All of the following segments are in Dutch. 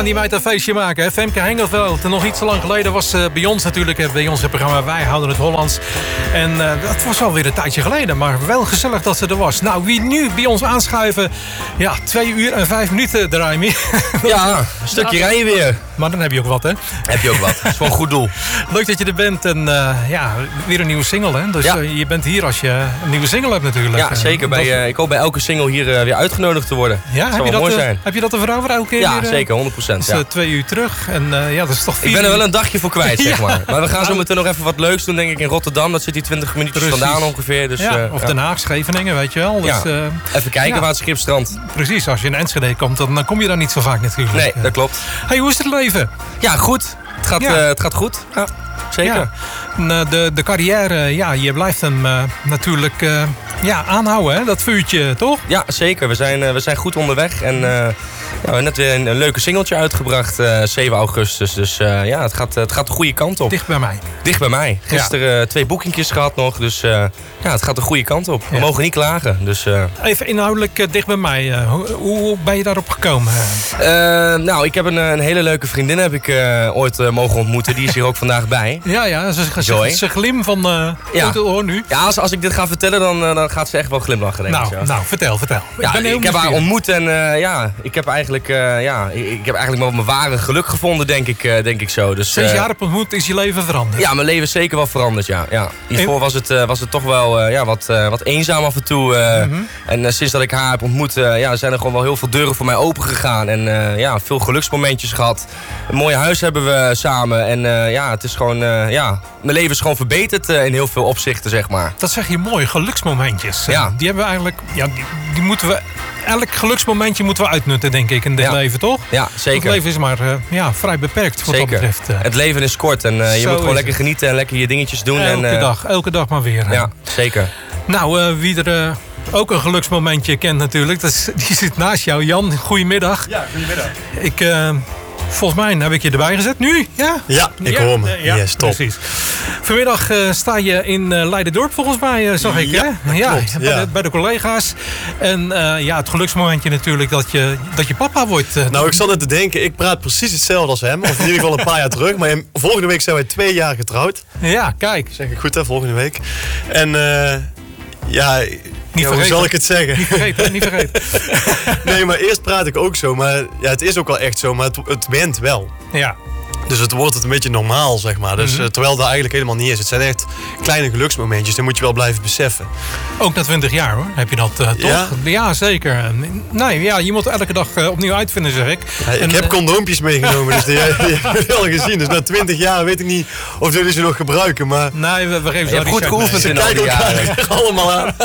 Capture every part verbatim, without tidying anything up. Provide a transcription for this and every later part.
gaan die meid een feestje maken. Hè? Femke Hengelveld. Nog niet zo lang geleden was uh, bij ons natuurlijk. Hè, bij ons het programma Wij Houden het Hollands. En uh, dat was alweer een tijdje geleden. Maar wel gezellig dat ze er was. Nou, wie nu bij ons aanschuiven. Ja, twee uur en vijf minuten, Draimi. Ja, een stukje ja, rijden weer. Maar dan heb je ook wat, hè? Heb je ook wat. Dat is wel een goed doel. Leuk dat je er bent. En uh, ja, weer een nieuwe single, hè? Dus ja. uh, je bent hier als je een nieuwe single hebt natuurlijk. Ja, zeker. Bij, uh, ik hoop bij elke single hier uh, weer uitgenodigd te worden. Ja, dat heb, je dat, mooi uh, zijn. heb je dat te veroveren elke keer? Ja, weer, uh, zeker. honderd procent. Dus, ja. uh, twee uur terug. En uh, ja, dat is toch vier Ik ben er uur. wel een dagje voor kwijt, zeg ja. maar. Maar we gaan zo meteen nog even wat leuks doen, denk ik, in Rotterdam. Dat zit hier twintig minuutjes Precies. vandaan ongeveer. Dus, ja, uh, of ja. Den Haag, Scheveningen, weet je wel. Dus, ja. uh, even kijken ja. waar het schip strandt. Precies, als je in Enschede komt, dan, dan kom je daar niet zo vaak natuurlijk. Nee, dat klopt. Hey, hoe is het leven? Ja, goed. Het gaat, ja. uh, het gaat goed. Ja, zeker. Ja. De, de carrière, ja, je blijft hem uh, natuurlijk uh, ja, aanhouden, hè? Dat vuurtje, toch? Ja, zeker. We zijn, uh, we zijn goed onderweg. En uh, ja, we hebben net weer een, een leuke singeltje uitgebracht, uh, zeven augustus. Dus uh, ja, het gaat, het gaat de goede kant op. Dicht bij mij. Dicht bij mij. Gisteren uh, twee boekingjes gehad nog. Dus uh, ja, het gaat de goede kant op. We ja. mogen niet klagen. Dus, uh... Even inhoudelijk uh, dicht bij mij. Uh, hoe, hoe ben je daarop gekomen? Uh, nou, ik heb een, een hele leuke vriendin heb ik uh, ooit uh, mogen ontmoeten. Die is hier ook vandaag bij. Ja, ja. Ze, ze, ze glim van uh, ja. oor nu. Ja, als, als ik dit ga vertellen, dan, uh, dan gaat ze echt wel glimlachen, denk nou, ik. Nou, vertel, vertel. Ja, ik, ben heel ik heb haar ontmoet en uh, ja, ik heb eigenlijk, uh, ja, ik, ik heb eigenlijk wel mijn ware geluk gevonden, denk ik, uh, denk ik zo. Dus, Sinds uh, je haar hebt ontmoet is je leven veranderd? Ja, mijn leven is zeker wel veranderd, ja. ja. Hiervoor was het, uh, was het toch wel uh, ja, wat, uh, wat eenzaam af en toe. Uh, mm-hmm. En uh, sinds dat ik haar heb ontmoet, uh, ja, zijn er gewoon wel heel veel deuren voor mij open gegaan. En uh, ja, veel geluksmomentjes gehad. Een mooi huis hebben we samen. En uh, ja, het is gewoon, uh, ja, mijn leven is gewoon verbeterd uh, in heel veel opzichten, zeg maar. Dat zeg je mooi, geluksmomentjes. Ja. Die hebben we eigenlijk, ja, die, die moeten we, elk geluksmomentje moeten we uitnutten, denk ik, in dit ja. leven, toch? Ja, zeker. Het leven is maar uh, ja, vrij beperkt, wat zeker. dat betreft. Uh. Het leven is kort en uh, je moet gewoon lekker het. genieten en lekker je dingetjes doen. Elke en, uh, dag, elke dag maar weer. Ja, zeker. Nou, uh, wie er... Uh, ook een geluksmomentje kent natuurlijk. Dat is, die zit naast jou. Jan, goedemiddag. Ja, goedemiddag. Ik, uh, volgens mij heb ik je erbij gezet nu. Ja, ja ik ja, hoor me. Ja, yes, top. Precies. Vanmiddag uh, sta je in uh, Leiderdorp volgens mij, uh, zag ik. Ja, hè? Ja, klopt, bij, ja. de, bij de collega's. En uh, ja, het geluksmomentje natuurlijk dat je, dat je papa wordt. Uh, nou, ik zat net te denken. Ik praat precies hetzelfde als hem. Of in ieder geval een paar jaar terug. Maar volgende week zijn wij twee jaar getrouwd. Ja, kijk. Zeg ik goed hè, volgende week. En uh, ja... Niet ja, vergeten. Hoe zal ik het zeggen? Niet vergeten, niet vergeten. Nee, maar eerst praat ik ook zo. Maar ja, het is ook wel echt zo. Maar het, het went wel. Ja. Dus het wordt het een beetje normaal, zeg maar. Dus, mm-hmm. uh, terwijl dat eigenlijk helemaal niet is. Het zijn echt kleine geluksmomentjes. Die moet je wel blijven beseffen. Ook na twintig jaar, hoor. Heb je dat uh, toch? Ja? Ja, zeker. Nee, ja, je moet elke dag uh, opnieuw uitvinden, zeg ik. Ja, ik en, heb uh, condoompjes meegenomen. Dus die, die heb je al gezien. Dus na twintig jaar weet ik niet of jullie ze nog gebruiken. Maar... Nee, we, we geven ze je hebt goed geoefend in al die jaren. Allemaal aan.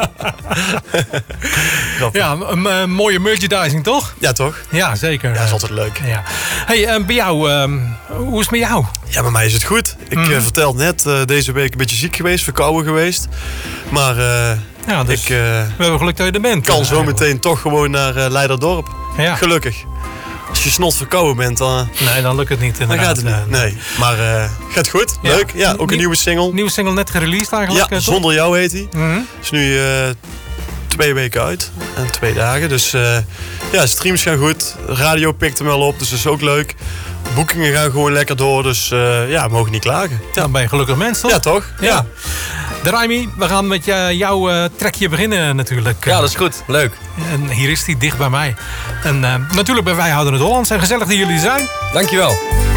Ja, een uh, mooie merchandising, toch? Ja, toch? Ja, zeker. Ja, dat is altijd leuk. Ja. Hey, uh, bij jou, uh, hoe is het met jou? Ja, bij mij is het goed. Ik mm. uh, vertelde net, uh, deze week een beetje ziek geweest, verkouden geweest. Maar uh, ja, dus ik uh, we hebben geluk dat je er bent. kan zo meteen toch gewoon naar uh, Leiderdorp. Ja. Gelukkig. Als je snot verkouden bent, dan... Uh, nee, dan lukt het niet. Dan gaat het niet. Nee, maar uh, gaat goed. Ja. Leuk. Ja, ook een Nieuw, nieuwe single. Nieuwe single net gereleased eigenlijk. Ja, uh, Zonder Jou heet hij. Mm-hmm. Is nu uh, twee weken uit. En twee dagen. Dus uh, ja, streams gaan goed. Radio pikt hem wel op, dus dat is ook leuk. Boekingen gaan gewoon lekker door, dus uh, ja, we mogen niet klagen. Ja, dan ben je gelukkig mens, toch? Ja, toch? Ja. ja. Draimi, we gaan met uh, jouw uh, trekje beginnen natuurlijk. Ja, dat is goed. Leuk. En hier is hij dicht bij mij. En uh, natuurlijk bij Wij Houden het Hollands. En gezellig dat jullie zijn. Dankjewel.